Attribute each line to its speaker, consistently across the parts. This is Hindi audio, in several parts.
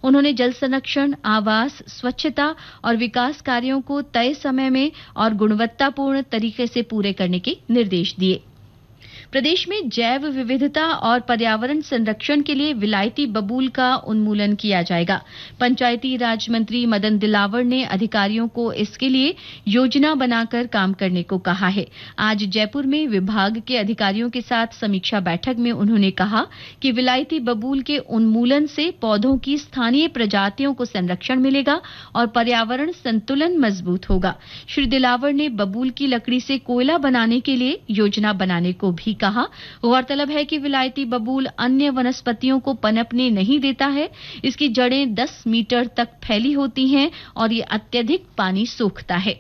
Speaker 1: उन्होंने जल संरक्षण, आवास, स्वच्छता और विकास कार्यों को तय समय में और गुणवत्तापूर्ण तरीके से पूरे करने के निर्देश दिए। प्रदेश में जैव विविधता और पर्यावरण संरक्षण के लिए विलायती बबूल का उन्मूलन किया जाएगा। पंचायती राज मंत्री मदन दिलावर ने अधिकारियों को इसके लिए योजना बनाकर काम करने को कहा है। आज जयपुर में विभाग के अधिकारियों के साथ समीक्षा बैठक में उन्होंने कहा कि विलायती बबूल के उन्मूलन से पौधों की स्थानीय प्रजातियों को संरक्षण मिलेगा और पर्यावरण संतुलन मजबूत होगा। श्री दिलावर ने बबूल की लकड़ी से कोयला बनाने के लिए योजना बनाने को भी कहा। गौरतलब है कि विलायती बबूल अन्य वनस्पतियों को पनपने नहीं देता है। इसकी जड़ें 10 मीटर तक फैली होती हैं और ये अत्यधिक पानी सोखता है।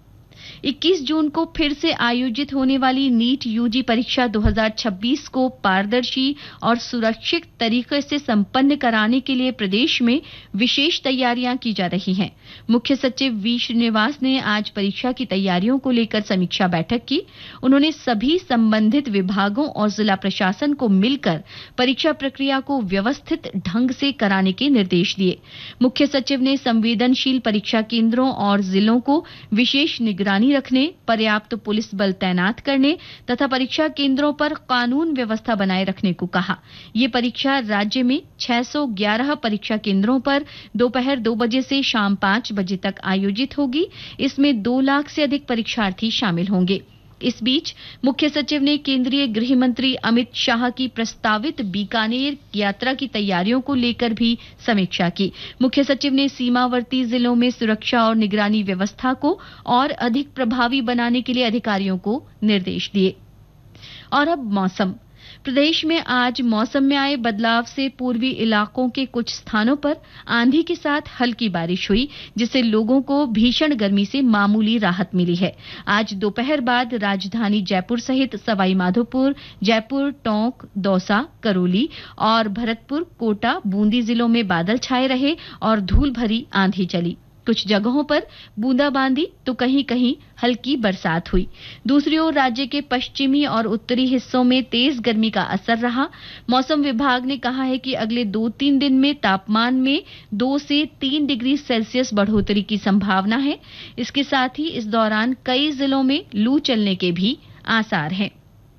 Speaker 1: 21 जून को फिर से आयोजित होने वाली नीट यूजी परीक्षा 2026 को पारदर्शी और सुरक्षित तरीके से संपन्न कराने के लिए प्रदेश में विशेष तैयारियां की जा रही हैं। मुख्य सचिव वी श्रीनिवास ने आज परीक्षा की तैयारियों को लेकर समीक्षा बैठक की। उन्होंने सभी संबंधित विभागों और जिला प्रशासन को मिलकर परीक्षा प्रक्रिया को व्यवस्थित ढंग से कराने के निर्देश दिए। मुख्य सचिव ने संवेदनशील परीक्षा केंद्रों और जिलों को विशेष निगरानी रखने, पर्याप्त पुलिस बल तैनात करने तथा परीक्षा केंद्रों पर कानून व्यवस्था बनाए रखने को कहा। ये परीक्षा राज्य में 611 परीक्षा केंद्रों पर दोपहर 2 बजे से शाम 5 बजे तक आयोजित होगी। इसमें 2 लाख से अधिक परीक्षार्थी शामिल होंगे। इस बीच मुख्य सचिव ने केंद्रीय गृह मंत्री अमित शाह की प्रस्तावित बीकानेर यात्रा की तैयारियों को लेकर भी समीक्षा की। मुख्य सचिव ने सीमावर्ती जिलों में सुरक्षा और निगरानी व्यवस्था को और अधिक प्रभावी बनाने के लिए अधिकारियों को निर्देश दिए। और अब मौसम। प्रदेश में आज मौसम में आए बदलाव से पूर्वी इलाकों के कुछ स्थानों पर आंधी के साथ हल्की बारिश हुई, जिससे लोगों को भीषण गर्मी से मामूली राहत मिली है। आज दोपहर बाद राजधानी जयपुर सहित सवाई माधोपुर, जयपुर, टोंक, दौसा, करौली और भरतपुर, कोटा, बूंदी जिलों में बादल छाए रहे और धूल भरी आंधी चली। कुछ जगहों पर बूंदाबांदी तो कहीं-कहीं हल्की बरसात हुई। दूसरी ओर राज्य के पश्चिमी और उत्तरी हिस्सों में तेज गर्मी का असर रहा। मौसम विभाग ने कहा है कि अगले 2-3 दिन में तापमान में 2 से 3 डिग्री सेल्सियस बढ़ोतरी की संभावना है। इसके साथ ही इस दौरान कई जिलों में लू चलने के भी आसार हैं।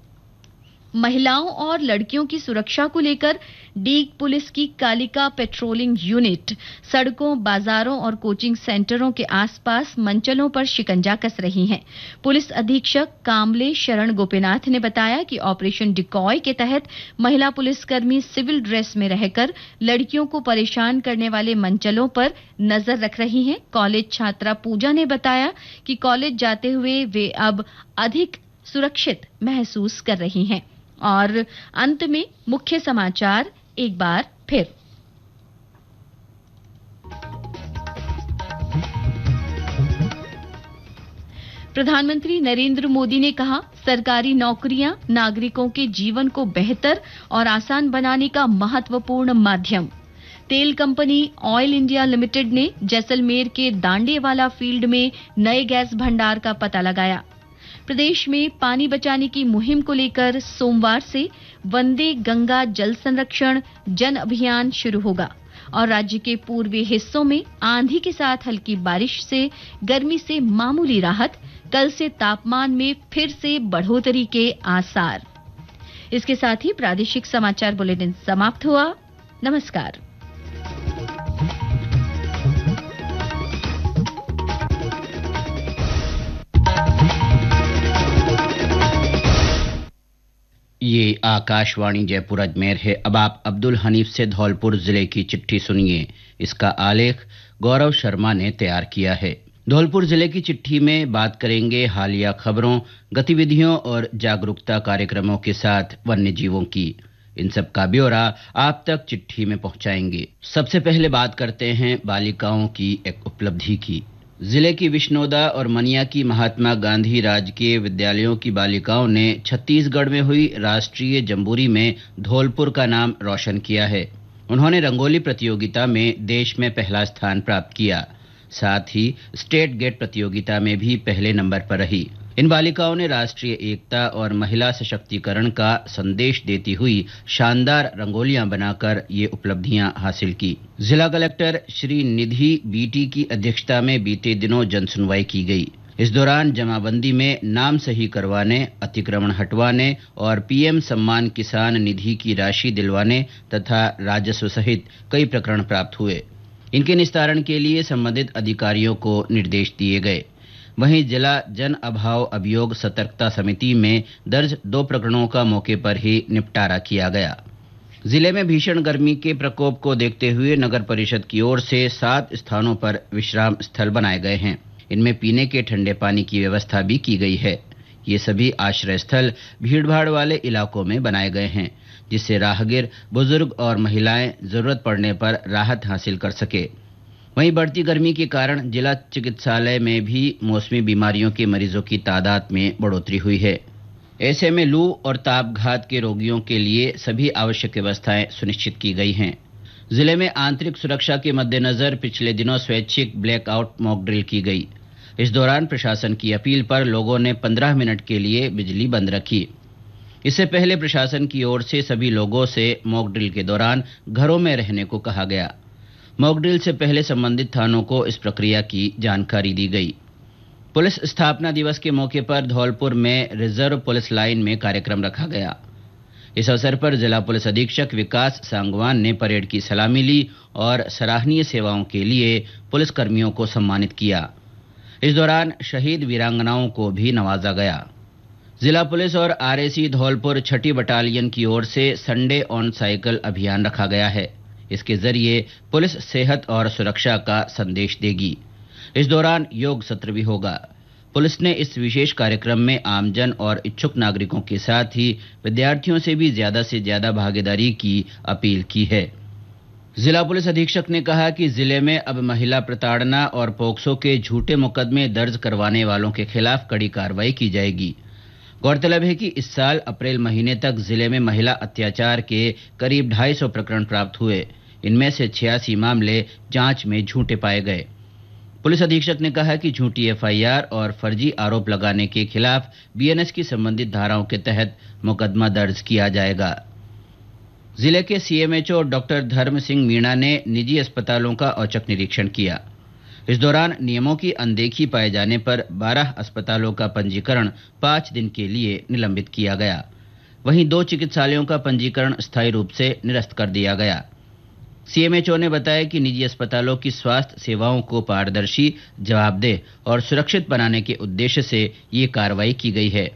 Speaker 1: महिलाओं और लड़कियों की सुरक्षा को लेकर डीग पुलिस की कालिका पेट्रोलिंग यूनिट सड़कों, बाजारों और कोचिंग सेंटरों के आसपास मंचलों पर शिकंजा कस रही है। पुलिस अधीक्षक कामले शरण गोपीनाथ ने बताया कि ऑपरेशन डिकॉय के तहत महिला पुलिसकर्मी सिविल ड्रेस में रहकर लड़कियों को परेशान करने वाले मंचलों पर नजर रख रही हैं। कॉलेज छात्रा पूजा ने बताया कि कॉलेज जाते हुए वे अब अधिक सुरक्षित महसूस कर रही हैं। और अंत में मुख्य समाचार एक बार फिर। प्रधानमंत्री नरेंद्र मोदी ने कहा, सरकारी नौकरियां नागरिकों के जीवन को बेहतर और आसान बनाने का महत्वपूर्ण माध्यम। तेल कंपनी ऑयल इंडिया लिमिटेड ने जैसलमेर के दांडेवाला फील्ड में नए गैस भंडार का पता लगाया। प्रदेश में पानी बचाने की मुहिम को लेकर सोमवार से वंदे गंगा जल संरक्षण जन अभियान शुरू होगा। और राज्य के पूर्वी हिस्सों में आंधी के साथ हल्की बारिश से गर्मी से मामूली राहत। कल से तापमान में फिर से बढ़ोतरी के आसार। इसके साथ ही प्रादेशिक समाचार बुलेटिन समाप्त हुआ। नमस्कार।
Speaker 2: ये आकाशवाणी जयपुर अजमेर है। अब आप अब्दुल हनीफ से धौलपुर जिले की चिट्ठी सुनिए। इसका आलेख गौरव शर्मा ने तैयार किया है। धौलपुर जिले की चिट्ठी में बात करेंगे हालिया खबरों, गतिविधियों और जागरूकता कार्यक्रमों के साथ वन्य जीवों की। इन सब का ब्यौरा आप तक चिट्ठी में पहुंचाएंगे। सबसे पहले बात करते हैं बालिकाओं की एक उपलब्धि की। जिले की विष्णोदा और मनिया की महात्मा गांधी राजकीय विद्यालयों की बालिकाओं ने छत्तीसगढ़ में हुई राष्ट्रीय जंबूरी में धौलपुर का नाम रोशन किया है। उन्होंने रंगोली प्रतियोगिता में देश में पहला स्थान प्राप्त किया। साथ ही स्टेट गेट प्रतियोगिता में भी पहले नंबर पर रही। इन बालिकाओं ने राष्ट्रीय एकता और महिला सशक्तिकरण का संदेश देती हुई शानदार रंगोलियां बनाकर ये उपलब्धियां हासिल की। जिला कलेक्टर श्री निधि बीटी की अध्यक्षता में बीते दिनों जनसुनवाई की गई। इस दौरान जमाबंदी में नाम सही करवाने, अतिक्रमण हटवाने और पीएम सम्मान किसान निधि की राशि दिलवाने तथा राजस्व सहित कई प्रकरण प्राप्त हुए। इनके निस्तारण के लिए संबंधित अधिकारियों को निर्देश दिए गए। वहीं जिला जन अभाव अभियोग सतर्कता समिति में दर्ज 2 प्रकरणों का मौके पर ही निपटारा किया गया। जिले में भीषण गर्मी के प्रकोप को देखते हुए नगर परिषद की ओर से 7 स्थानों पर विश्राम स्थल बनाए गए हैं। इनमें पीने के ठंडे पानी की व्यवस्था भी की गई है। ये सभी आश्रय स्थल भीड़भाड़ वाले इलाकों में बनाए गए हैं, जिससे राहगीर, बुजुर्ग और महिलाएं जरूरत पड़ने पर राहत हासिल कर सके। वहीं बढ़ती गर्मी के कारण जिला चिकित्सालय में भी मौसमी बीमारियों के मरीजों की तादाद में बढ़ोतरी हुई है। ऐसे में लू और तापघात के रोगियों के लिए सभी आवश्यक व्यवस्थाएं सुनिश्चित की गई हैं। जिले में आंतरिक सुरक्षा के मद्देनजर पिछले दिनों स्वैच्छिक ब्लैकआउट मॉक ड्रिल की गई। इस दौरान प्रशासन की अपील पर लोगों ने 15 मिनट के लिए बिजली बंद रखी। इससे पहले प्रशासन की ओर से सभी लोगों से मॉक ड्रिल के दौरान घरों में रहने को कहा गया। मॉक ड्रिल से पहले संबंधित थानों को इस प्रक्रिया की जानकारी दी गई। पुलिस स्थापना दिवस के मौके पर धौलपुर में रिजर्व पुलिस लाइन में कार्यक्रम रखा गया। इस अवसर पर जिला पुलिस अधीक्षक विकास सांगवान ने परेड की सलामी ली और सराहनीय सेवाओं के लिए पुलिस कर्मियों को सम्मानित किया। इस दौरान शहीद वीरांगनाओं को भी नवाजा गया। जिला पुलिस और आरएसी धौलपुर 6ठी बटालियन की ओर से संडे ऑन साइकिल अभियान रखा गया है। इसके जरिए पुलिस सेहत और सुरक्षा का संदेश देगी। इस दौरान योग सत्र भी होगा। पुलिस ने इस विशेष कार्यक्रम में आमजन और इच्छुक नागरिकों के साथ ही विद्यार्थियों से भी ज्यादा से ज्यादा भागीदारी की अपील की है। जिला पुलिस अधीक्षक ने कहा कि जिले में अब महिला प्रताड़ना और पोक्सो के झूठे मुकदमे दर्ज करवाने वालों के खिलाफ कड़ी कार्रवाई की जाएगी। गौरतलब है कि इस साल अप्रैल महीने तक जिले में महिला अत्याचार के करीब 250 प्रकरण प्राप्त हुए। इनमें से 86 मामले जांच में झूठे पाए गए। पुलिस अधीक्षक ने कहा कि झूठी एफआईआर और फर्जी आरोप लगाने के खिलाफ बीएनएस की संबंधित धाराओं के तहत मुकदमा दर्ज किया जाएगा। जिले के सीएमएचओ डॉक्टर धर्म सिंह मीणा ने निजी अस्पतालों का औचक निरीक्षण किया। इस दौरान नियमों की अनदेखी पाए जाने पर 12 अस्पतालों का पंजीकरण 5 दिन के लिए निलंबित किया गया। वहीं 2 चिकित्सालयों का पंजीकरण स्थायी रूप से निरस्त कर दिया गया। सीएमएचओ ने बताया कि निजी अस्पतालों की स्वास्थ्य सेवाओं को पारदर्शी, जवाबदेह और सुरक्षित बनाने के उद्देश्य से ये कार्रवाई की गई है।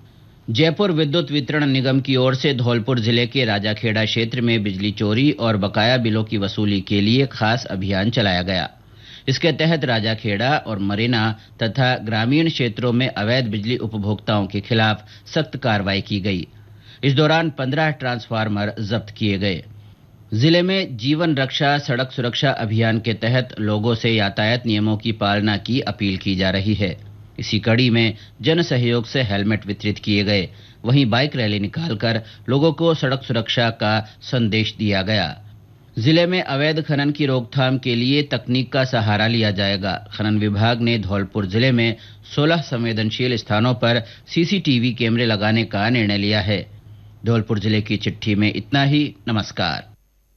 Speaker 2: जयपुर विद्युत वितरण निगम की ओर से धौलपुर जिले के राजाखेड़ा क्षेत्र में बिजली चोरी और बकाया बिलों की वसूली के लिए खास अभियान चलाया गया। इसके तहत राजाखेड़ा और मरीना तथा ग्रामीण क्षेत्रों में अवैध बिजली उपभोक्ताओं के खिलाफ सख्त कार्रवाई की गई। इस दौरान 15 ट्रांसफार्मर जब्त किए गए। जिले में जीवन रक्षा सड़क सुरक्षा अभियान के तहत लोगों से यातायात नियमों की पालना की अपील की जा रही है। इसी कड़ी में जन सहयोग से हेलमेट वितरित किए गए। वहीं बाइक रैली निकालकर लोगों को सड़क सुरक्षा का संदेश दिया गया। जिले में अवैध खनन की रोकथाम के लिए तकनीक का सहारा लिया जाएगा। खनन विभाग ने धौलपुर जिले में 16 संवेदनशील स्थानों पर सीसीटीवी कैमरे लगाने का निर्णय लिया है। धौलपुर जिले की चिट्ठी में इतना ही। नमस्कार।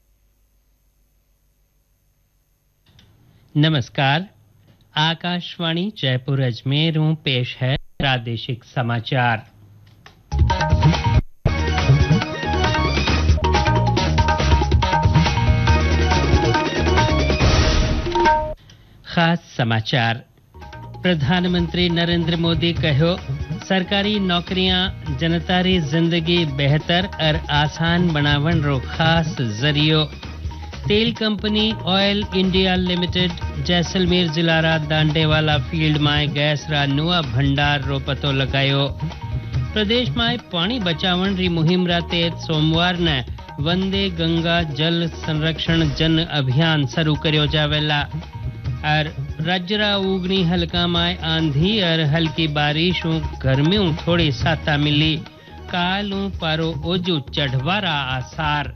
Speaker 3: नमस्कार। आकाशवाणी जयपुर अजमेर पेश है प्रादेशिक समाचार। खास समाचार। प्रधानमंत्री नरेंद्र मोदी कहो सरकारी नौकरियां जनता री जिंदगी बेहतर और आसान बनावन रो खास जरियो। तेल company oil India limited Jaisalmer जिलारा दांडेवाला field में गैस रा नुआ भंडार रो पतो लगायो। प्रदेश में पानी बचावन री मुहिम रा तहत सोमवार ने वंदे गंगा जल संरक्षण जन अभियान शुरू कर्यो जावेला। और राज्य रा उगनी हल्का में आंधी और हल्की बारिश गर्मियों थोड़ी साता मिली। कालू पारो ओजू चढ़वारा आसार।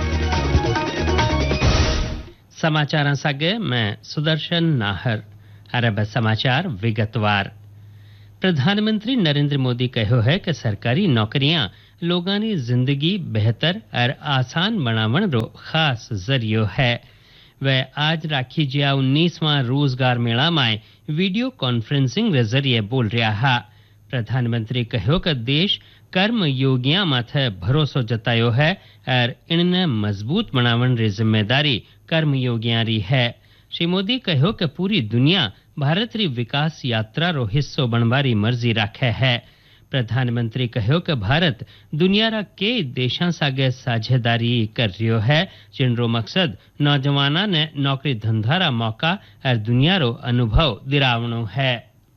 Speaker 3: समाचार सागे मैं सुदर्शन नाहर। और अब समाचार विगतवार। प्रधानमंत्री नरेंद्र मोदी कहो है कि सरकारी नौकरियां लोगों की जिंदगी बेहतर और आसान बनावन रो खास जरियो है। वह आज राखी जिया 19वां रोजगार मेला में वीडियो कॉन्फ्रेंसिंग के जरिए बोल रहा है। प्रधानमंत्री कहो कि देश कर्म योगिया माथे भरोसो जतायो है और इनने मजबूत बनावन री जिम्मेदारी कर्म योगिया री है। श्री मोदी कहो कि पूरी दुनिया भारत री विकास यात्रा रो हिस्सो बनवारी मर्जी राखे है। प्रधानमंत्री कहो कि भारत दुनिया रा कई देशों सागे साझेदारी कर रियो है, जिनरो मकसद नौजवाना ने नौकरी धंधा रा मौका और दुनिया रो अनुभव दिलावनो है।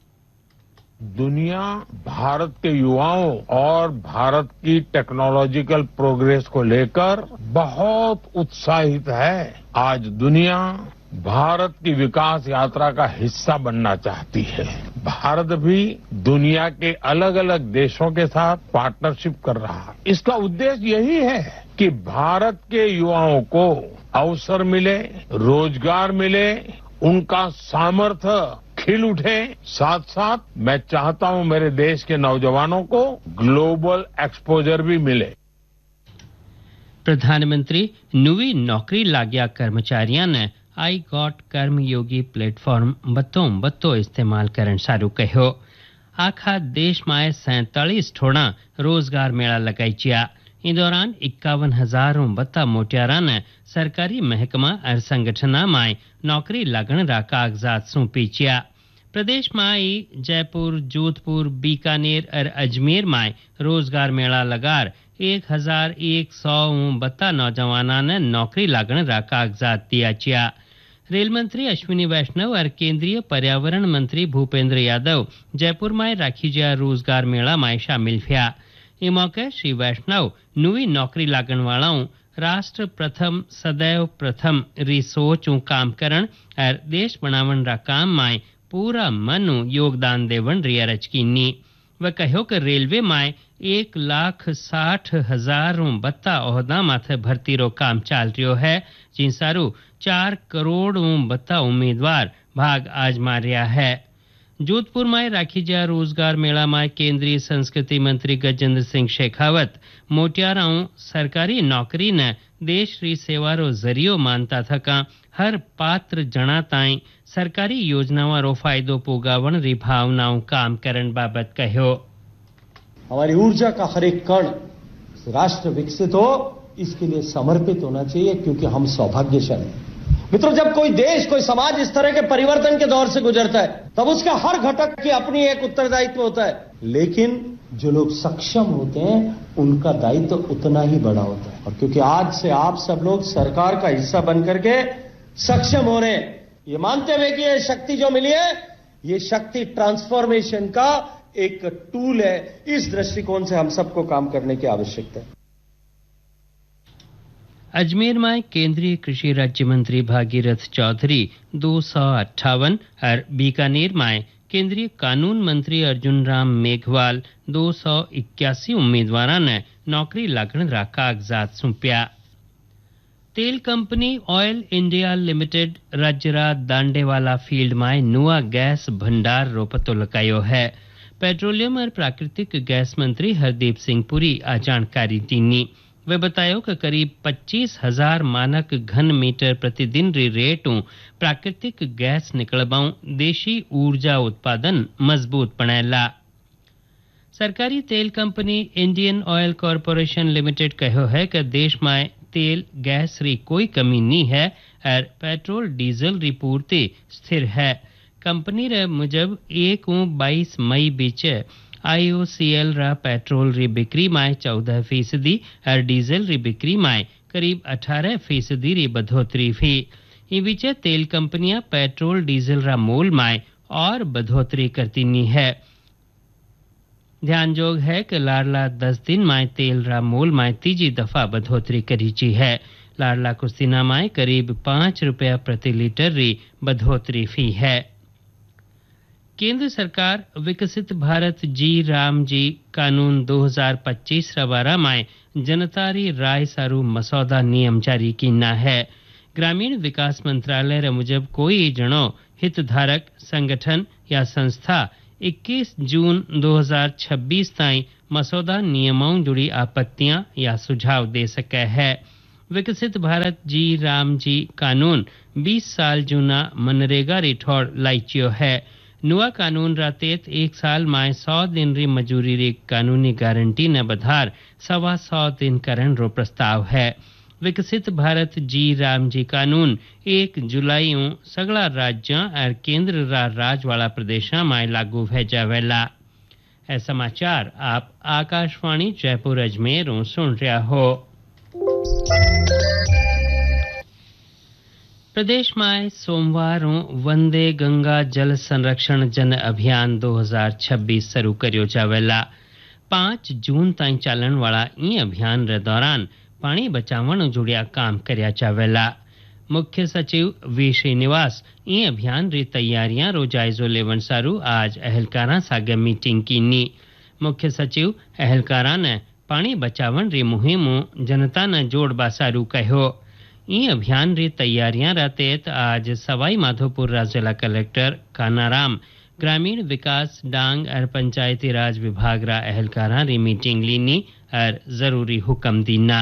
Speaker 4: दुनिया भारत के युवाओं और भारत की टेक्नोलॉजिकल प्रोग्रेस को लेकर बहुत उत्साहित है। आज दुनिया भारत की विकास यात्रा का हिस्सा बनना चाहती है। भारत भी दुनिया के अलग अलग देशों के साथ पार्टनरशिप कर रहा है। इसका उद्देश्य यही है कि भारत के युवाओं को अवसर मिले, रोजगार मिले, उनका सामर्थ्य खिल उठे। साथ साथ मैं चाहता हूं मेरे देश के नौजवानों को ग्लोबल एक्सपोजर भी मिले।
Speaker 3: प्रधानमंत्री नवी नौकरी लाग्या कर्मचारियों ने आई गॉट कर्मयोगी प्लेटफॉर्म बत्तो इस्तेमाल करन सारू कहो। आखा देश में 47 ठोड़ा रोजगार मेला लगाईचिया। इन दौरान 51,000 बत्ता मोटियारा ने सरकारी महकमा और संगठना में नौकरी लगन रा कागजात सौंपीचिया। प्रदेश में जयपुर, जोधपुर, बीकानेर और अजमेर में रोजगार मेला लगार 1,100 बत्ता नौजवाना ने नौकरी लगन रा कागजात दिया। रेल मंत्री अश्विनी वैष्णव और केंद्रीय पर्यावरण मंत्री भूपेंद्र यादव जयपुर में राखी जिया रोजगार मेला में शामिल हुआ। इस मौके श्री वैष्णव नवी नौकरी लागण वालों राष्ट्र प्रथम सदैव प्रथम री सोच काम करन और देश बनावन रा काम में पूरा मनु योगदान देवन री अरज कीनी। वह कहो कि रेलवे में 1,60,000 बत्ता ओहदा माथे भर्ती रो काम चाल रियो है, जिन सारू 4 करोड़ बत्ता उम्मीदवार भाग आजमा रहा है। जोधपुर में राखी जा रोजगार मेला में केंद्रीय संस्कृति मंत्री गजेंद्र सिंह शेखावत मोटियाराओं सरकारी नौकरी ने देश री सेवा रो जरियो मानता थका हर पात्र जना ताई सरकारी योजनाओं रो फायदो पोगावन री भावनाओं काम करन बाबत कहो।
Speaker 5: हमारी ऊर्जा का हर एक कण राष्ट्र विकसित हो, इसके लिए समर्पित होना चाहिए, क्योंकि हम सौभाग्यशाली हैं। मित्रों, जब कोई देश, कोई समाज इस तरह के परिवर्तन के दौर से गुजरता है, तब उसका हर घटक की अपनी एक उत्तरदायित्व होता है, लेकिन जो लोग सक्षम होते हैं उनका दायित्व उतना ही बड़ा होता है। और क्योंकि आज से आप सब लोग सरकार का हिस्सा बन करके सक्षम हो रहे हैं, ये मानते हुए कि ये शक्ति जो मिली है, ये शक्ति ट्रांसफॉर्मेशन का एक टूल है। इस दृष्टिकोण से हम सबको काम करने की आवश्यकता है।
Speaker 3: अजमेर में केंद्रीय कृषि राज्य मंत्री भागीरथ चौधरी 258 और बीकानेर में केंद्रीय कानून मंत्री अर्जुन राम मेघवाल 281 उम्मीदवारों ने नौकरी लगन रा कागजात सौंपया। तेल company oil India limited राज्यरा दांडेवाला field में नुआ गैस भंडार रो पतो लगायो है। पेट्रोलियम और प्राकृतिक गैस मंत्री हरदीप सिंह पुरी आ जानकारी दीनी। वे बतायो कि करीब 25,000 मानक घन मीटर प्रतिदिन री रेटू प्राकृतिक गैस निकलबाऊ देशी ऊर्जा उत्पादन मजबूत बनेला। सरकारी तेल company Indian oil corporation limited कहो है कि देश में तेल गैस री कोई कमी नहीं है और पेट्रोल डीजल री पूर्ति स्थिर है। कंपनी रे मुजब 1-22 मई बीच IOCL रा पेट्रोल री बिक्री में 14% और डीजल री बिक्री में करीब 18% री बढ़ोतरी हुई। इन बीच तेल कंपनियां पेट्रोल डीजल रा मोल में और बढ़ोतरी करती नहीं है। ध्यानजोग है कि लाडला 10 दिन में तेल रा मोल में तीजी दफा बढ़ोतरी करी है। लाडला कुस्तीना में करीब 5 रुपया प्रति लीटर री बढ़ोतरी हुई है। केंद्र सरकार विकसित भारत जी राम जी कानून 2025 रवारा में जनतारी राय सारू मसौदा नियम जारी कीना है। ग्रामीण विकास मंत्रालय रे मुजब कोई जणो हितधारक संगठन या संस्था 21 जून 2026 ताईं मसौदा नियमों जुड़ी आपत्तियां या सुझाव दे सके है। विकसित भारत जी राम जी कानून 20 साल जूना मनरेगा रिठौड़ लाइचियो है। नुआ कानून रातेत 1 साल माय 100 दिन री मजूरी री कानूनी गारंटी न बधार 125 दिन करण रो प्रस्ताव है। विकसित भारत जी राम जी कानून 1 जुलाई सगला राज्य और केंद्र राज वाला प्रदेशा में लागू है जावेला। ए समाचार आप आकाशवाणी जयपुर अजमेर सुन रहा हो। प्रदेश में सोमवार वंदे गंगा जल संरक्षण जन अभियान 2026 शुरू करियो जावेला। 5 जून ताईं चालन वाला ई अभियान रे दौरान पानी बचावण जुड़िया काम करया जावेला। मुख्य सचिव वी श्रीनिवास ई अभियान री तैयारियां रो जायजो लेवन सारू आज अहलकारा सागे मीटिंग कीनी। मुख्य सचिव अहलकारा ने पानी बचावण री मुहिम जनता न जोड़बा सारू कहो। ई अभियान री तैयारियां रातेत आज सवाई माधोपुर जिला कलेक्टर कानाराम ग्रामीण विकास डांग और पंचायती राज विभाग रा अहलकारा री मीटिंग लीनी और जरूरी हुक्म दीना।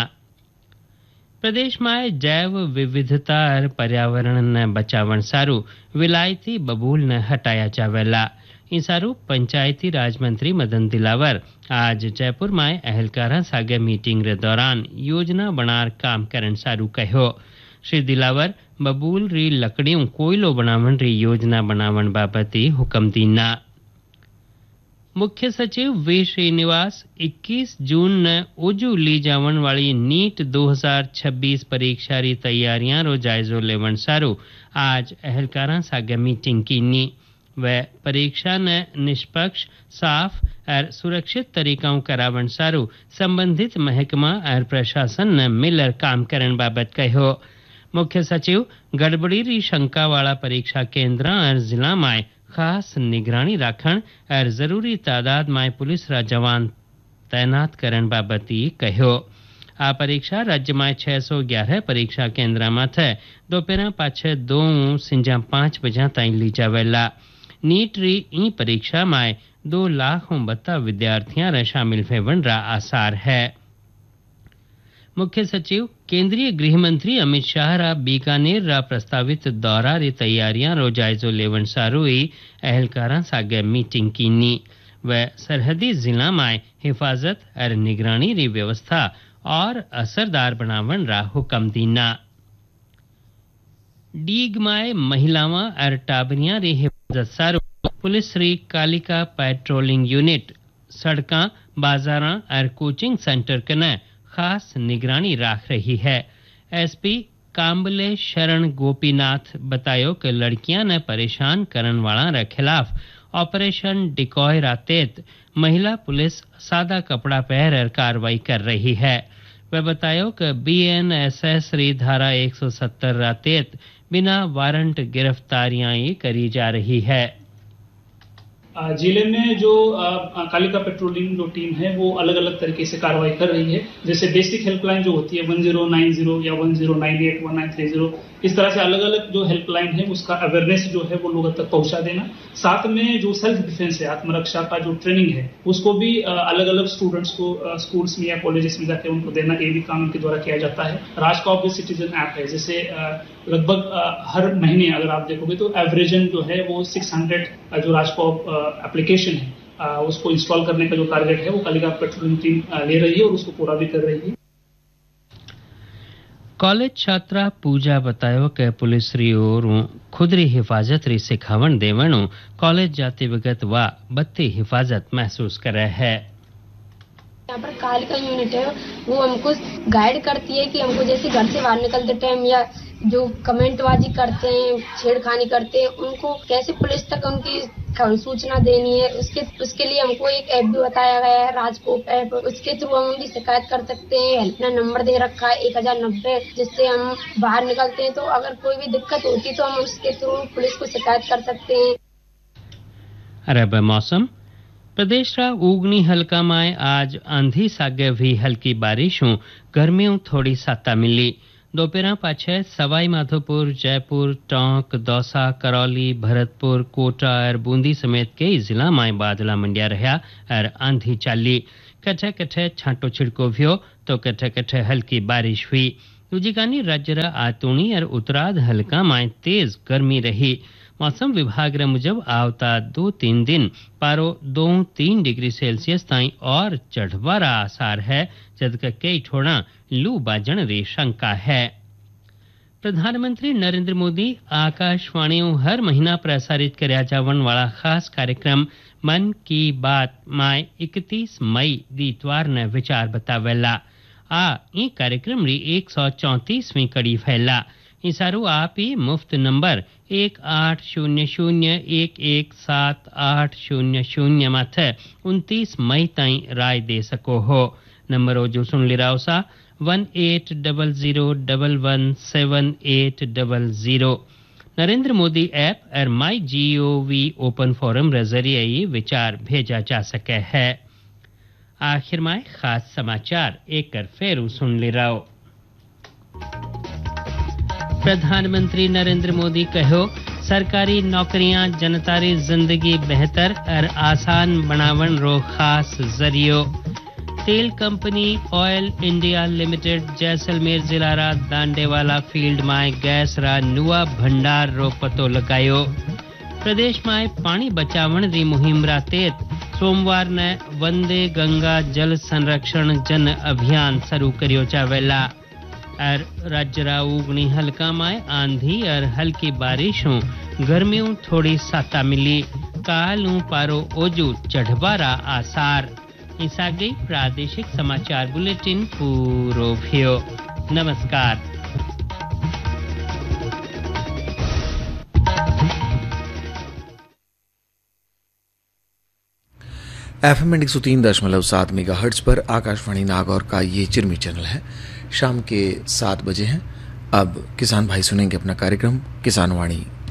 Speaker 3: प्रदेश में जैव विविधता और पर्यावरण न बचावन सारू विलायती बबूल न हटाया जावेला। इन सारू पंचायती राज मंत्री मदन दिलावर आज जयपुर में अहलकारा सागे मीटिंग रे दौरान योजना बनार काम करन सारू कहो। श्री दिलावर बबूल री लकड़ियों कोयलो बनावन री योजना बनावन बाबती हुक्म दीना। मुख्य सचिव वी श्रीनिवास 21 जून न ओजू ली जावन वाली नीट 2026 परीक्षा री तैयारियां रो जायजो लेवन सारू आज अहलकारा सागे मीटिंग कीनी। वह परीक्षा न निष्पक्ष साफ और सुरक्षित तरीकों करावन सारू संबंधित महकमा और प्रशासन न मिलर काम करन बाबत कहो। मुख्य सचिव गड़बड़ी री शंका वाला परीक्षा केंद्र और जिला में खास निगरानी राखण और जरूरी तादाद में पुलिस रा जवान तैनात करन बाबती कहो। आ परीक्षा राज्य में 611 परीक्षा केंद्र में थे दोपहर पाछे 2 सिंजा 5 बजा ताईं ली जावेला। नीट री ई परीक्षा में 2,62,000 विद्यार्थियां रे शामिल होवन रा आसार है। मुख्य सचिव केंद्रीय गृह मंत्री अमित शाह रा बीकानेर रा प्रस्तावित दौरा री तैयारियां रो जायजो लेवन सारूई अहलकारा सागे मीटिंग कीनी। वह सरहदी जिला में हिफाजत और निगरानी री व्यवस्था और असरदार बनावन रा हुक्म दीना। डीग में महिलावां और टाबरियां री हिफाजत सारू पुलिस री कालिका पेट्रोलिंग यूनिट सड़कां बाजारां और कोचिंग सेंटर कने खास निगरानी राख रही है। एसपी काम्बले शरण गोपीनाथ बतायो कि लड़कियां ने परेशान करन वाला रे खिलाफ ऑपरेशन डिकॉय रातेत महिला पुलिस सादा कपड़ा पहनकर कार्रवाई कर रही है। वह बतायो कि बीएनएसएस री धारा 170 रातेत बिना वारंट गिरफ्तारियां करी जा रही है।
Speaker 6: जिले में जो कालिका पेट्रोलिंग जो टीम है वो अलग अलग तरीके से कार्रवाई कर रही है। जैसे बेसिक हेल्पलाइन जो होती है 1090 या 1098 1930, इस तरह से अलग अलग जो हेल्पलाइन है उसका अवेयरनेस जो है वो लोगों तक पहुंचा देना। साथ में जो सेल्फ डिफेंस है, आत्मरक्षा का जो ट्रेनिंग है उसको भी अलग अलग स्टूडेंट्स को स्कूल्स में या कॉलेजेस में जाके उनको देना, ये भी काम के द्वारा किया जाता है। राजकॉप सिटीजन ऐप है, जैसे लगभग हर महीने अगर आप देखोगे तो एवरेजन जो है वो 600 जो राजकॉप एप्लीकेशन है उसको इंस्टॉल करने का जो टारगेट है वो कालिका पेट्रोलिंग टीम ले रही है और उसको पूरा भी कर रही है।
Speaker 3: कॉलेज छात्रा पूजा बतायो कि पुलिस री ओर खुद री हिफाजत री सिखावण देवणु कॉलेज जाते वक्त वा बत्ती हिफाजत महसूस करे है।
Speaker 7: यहाँ पर कालिका यूनिट है वो हमको गाइड करती है कि हमको जैसे घर से बाहर निकलते टाइम या जो कमेंटबाजी करते हैं, छेड़खानी करते हैं, उनको कैसे पुलिस तक उनकी सूचना देनी है। उसके लिए हमको एक ऐप भी बताया गया है, राजकोप ऐप। उसके थ्रू हम उनकी शिकायत कर सकते हैं। हेल्पलाइन नंबर दे रखा है 1090, जिससे हम बाहर निकलते हैं तो अगर कोई भी दिक्कत होती तो हम उसके थ्रू पुलिस को शिकायत कर सकते हैं।
Speaker 3: अरब मौसम प्रदेश रा उगनी हल्का में आज आंधी सागे भी हल्की बारिशों गर्मियों थोड़ी साता मिली। दोपहर पाछे सवाई माधोपुर, जयपुर, टोंक, दौसा, करौली, भरतपुर, कोटा और बूंदी समेत कई जिला में बादला मंडिया रहा और आंधी चाली। कठे कठे छांटो छिड़को भ्यो तो कठे कठे हल्की बारिश हुई। दूजी कानी राज्य आतूणी और उत्तराध हल्का में तेज गर्मी रही। मौसम विभाग रे मुजब आवता 2-3 दिन पारो 2-3 डिग्री सेल्सियस ताई और चढ़वारा आसार है, जबकि कई ठोड़ा लू बाजण री शंका है। प्रधानमंत्री नरेंद्र मोदी आकाशवाणी हर महीना प्रसारित कर्या जावन वाला खास कार्यक्रम मन की बात में 31 मई दीतवार ने विचार बतावेला। ई कार्यक्रम री 134वीं कड़ी फैला। इसारू आप ही मुफ्त नंबर 1800117800 माथे 29 मई ताई राय दे सको हो। नंबरों जो सुन लिरावसा 1800117800। नरेंद्र मोदी ऐप और माई GOV ओपन फोरम के जरिए ये विचार भेजा जा सके है। आखिर में खास समाचार एक कर फेरू सुन लिराओ। प्रधानमंत्री नरेंद्र मोदी कहो सरकारी नौकरियां जनतारी जिंदगी बेहतर और आसान बनावन रो खास जरियो। तेल company oil India limited Jaisalmer जिला रा दांडेवाला फील्ड में गैस रा नुआ भंडार रो पतो लगायो। प्रदेश में पानी बचावन री मुहिम रा तेत सोमवार ने वंदे गंगा जल संरक्षण जन अभियान शुरू करियो चावेला। और राज्य रा उगनी हल्का में आंधी और हल्की बारिशों गर्मियों थोड़ी साता मिली। कालू पारो ओजू चढ़वारा आसार। इसा गई प्रादेशिक समाचार बुलेटिन पूरो भ्यो। नमस्कार।
Speaker 8: FM 103.7 मेगाहर्ट्ज पर आकाशवाणी नागौर का ये चिरमी चैनल है। शाम के 7 बजे हैं। अब किसान भाई सुनेंगे अपना कार्यक्रम किसान वाणी।